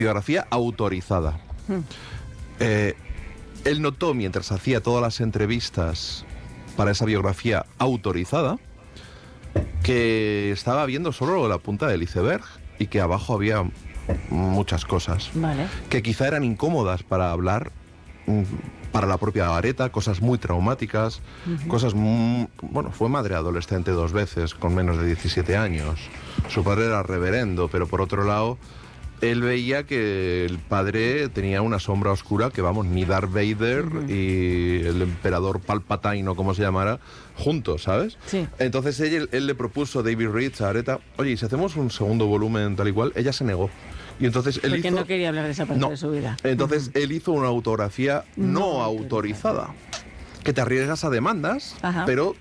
biografía autorizada. Él notó, mientras hacía todas las entrevistas para esa biografía autorizada, que estaba viendo solo la punta del iceberg y que abajo había muchas cosas. Vale. Que quizá eran incómodas para hablar para la propia Areta, cosas muy traumáticas, cosas bueno, fue madre adolescente 2 veces, con menos de 17 años. Su padre era reverendo, pero por otro lado, él veía que el padre tenía una sombra oscura que, vamos, ni Darth Vader y el emperador Palpatine, o como se llamara, juntos, ¿sabes? Sí. Entonces él le propuso, David Reed, a Areta, oye, ¿y si hacemos un segundo volumen tal y cual? Ella se negó. Y entonces él Porque no quería hablar de esa parte de su vida. Entonces él hizo una autografía no autorizada, que te arriesgas a demandas, pero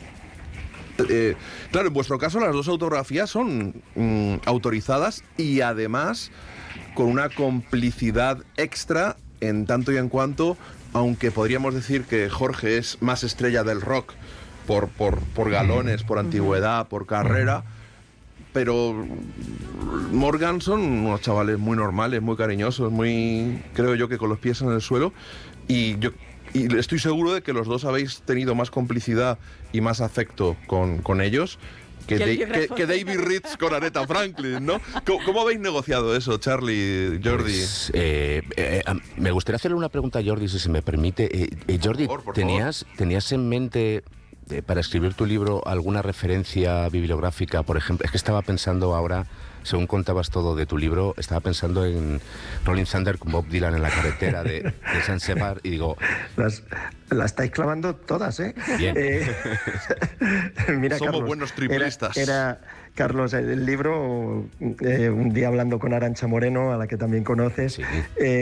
claro, en vuestro caso las 2 autografías son autorizadas y además con una complicidad extra en tanto y en cuanto, aunque podríamos decir que Jorge es más estrella del rock por galones, por antigüedad, por carrera, pero Morgan son unos chavales muy normales, muy cariñosos, muy, creo yo, que con los pies en el suelo, y estoy seguro de que los 2 habéis tenido más complicidad y más afecto con ellos que David Ritz con Aretha Franklin, ¿no? ¿Cómo habéis negociado eso, Charlie, Jordi? Pues, me gustaría hacerle una pregunta a Jordi, si se me permite. Jordi, por favor. ¿tenías en mente para escribir tu libro alguna referencia bibliográfica? Por ejemplo, es que estaba pensando ahora, según contabas todo de tu libro, estaba pensando en Rolling Thunder con Bob Dylan en la carretera de San Shepard y digo... La estáis clavando todas, ¿eh? Bien. Mira, somos Carlos, buenos triplistas. Carlos, el libro, un día hablando con Arantxa Moreno, a la que también conoces, sí.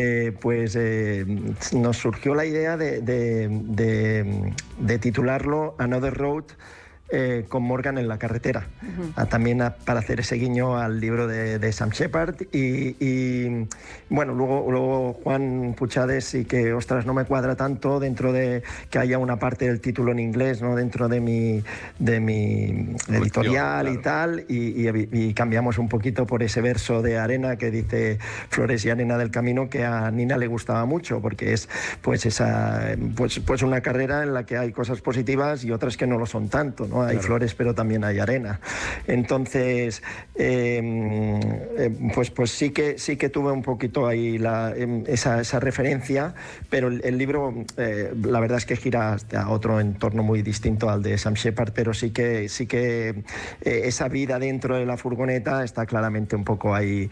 Nos surgió la idea de titularlo Another Road, con Morgan en la carretera, también para hacer ese guiño al libro de Sam Shepard y bueno, luego Juan Puchades, y que ostras, no me cuadra tanto dentro de que haya una parte del título en inglés, ¿no? Dentro de mi editorial, claro. Y tal, y cambiamos un poquito por ese verso de Arena que dice Flores y arena del camino, que a Nina le gustaba mucho, porque es pues una carrera en la que hay cosas positivas y otras que no lo son tanto, ¿no? Hay flores, pero también hay arena. Entonces, pues sí que tuve un poquito ahí esa referencia, pero el libro, la verdad es que gira a otro entorno muy distinto al de Sam Shepard, pero sí que esa vida dentro de la furgoneta está claramente un poco ahí,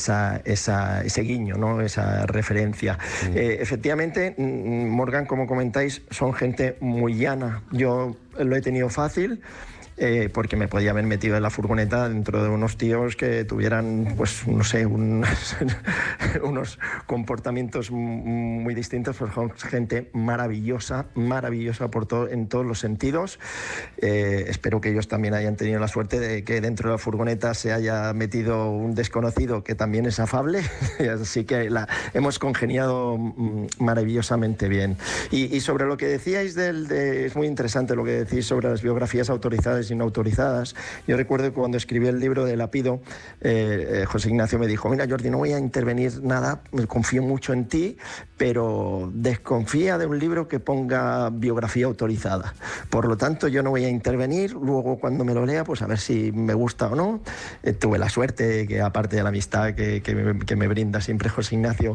ese guiño, ¿no? Esa referencia. Efectivamente, Morgan, como comentáis, son gente muy llana. Yo lo he tenido fácil, porque me podía haber metido en la furgoneta dentro de unos tíos que tuvieran, pues no sé, unos comportamientos muy distintos, pues son gente maravillosa en todos los sentidos. Espero que ellos también hayan tenido la suerte de que dentro de la furgoneta se haya metido un desconocido que también es afable, así que hemos congeniado maravillosamente bien. Y sobre lo que decíais es muy interesante lo que decís sobre las biografías autorizadas y no autorizadas. Yo recuerdo que cuando escribí el libro de Lapido, José Ignacio me dijo: mira, Jordi, no voy a intervenir nada, me confío mucho en ti, pero desconfía de un libro que ponga biografía autorizada. Por lo tanto, yo no voy a intervenir. Luego, cuando me lo lea, pues a ver si me gusta o no. Tuve la suerte que, aparte de la amistad que me brinda siempre José Ignacio,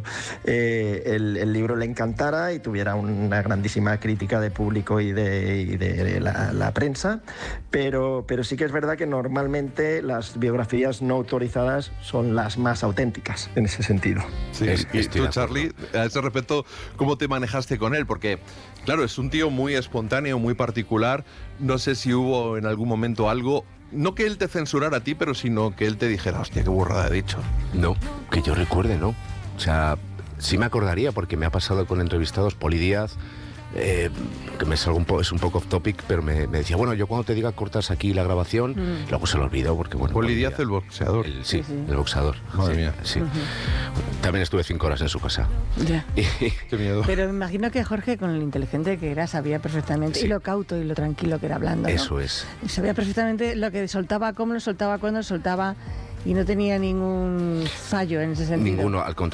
el libro le encantara y tuviera una grandísima crítica de público y de la prensa. Pero sí que es verdad que normalmente las biografías no autorizadas son las más auténticas en ese sentido. Sí, y tú, Charlie, a ese respecto, ¿cómo te manejaste con él? Porque, claro, es un tío muy espontáneo, muy particular. No sé si hubo en algún momento algo, no que él te censurara a ti, pero sino que él te dijera: hostia, qué burrada he dicho. No, que yo recuerde, ¿no? O sea, sí me acordaría, porque me ha pasado con entrevistados. Poli Díaz, que me salgo es un poco off topic, pero me decía: bueno, yo cuando te diga cortas aquí la grabación, luego se lo olvidó, porque bueno... Poli Díaz, el boxeador. Sí, el boxeador. Madre mía. Sí. También estuve 5 horas en su casa. Ya. Qué miedo. Pero me imagino que Jorge, con lo inteligente que era, sabía perfectamente, y lo cauto y lo tranquilo que era hablando, ¿no? Eso es. Sabía perfectamente lo que soltaba, cómo lo soltaba, cuándo lo soltaba. y no tenía ningún fallo en ese sentido. Ninguno, al contrario.